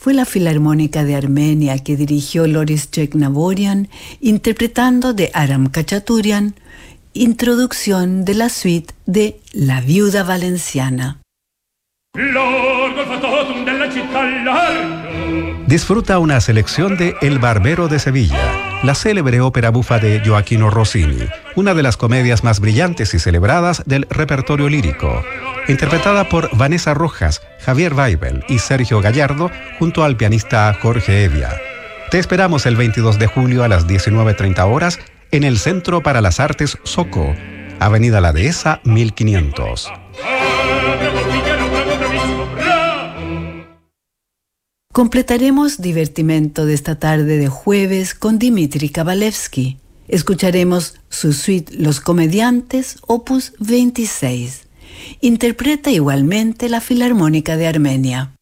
fue la Filarmónica de Armenia que dirigió Loris Tcheknavorian, interpretando de Aram Khachaturian, introducción de la suite de La Viuda Valenciana. Disfruta una selección de El Barbero de Sevilla, la célebre ópera bufa de Gioachino Rossini, una de las comedias más brillantes y celebradas del repertorio lírico, interpretada por Vanessa Rojas, Javier Weibel y Sergio Gallardo, junto al pianista Jorge Evia. Te esperamos el 22 de julio a las 19:30 horas en el Centro para las Artes Soco, Avenida La Dehesa 1500. Completaremos divertimento de esta tarde de jueves con Dmitri Kabalevsky. Escucharemos su suite Los Comediantes, opus 26. Interpreta igualmente la Filarmónica de Armenia.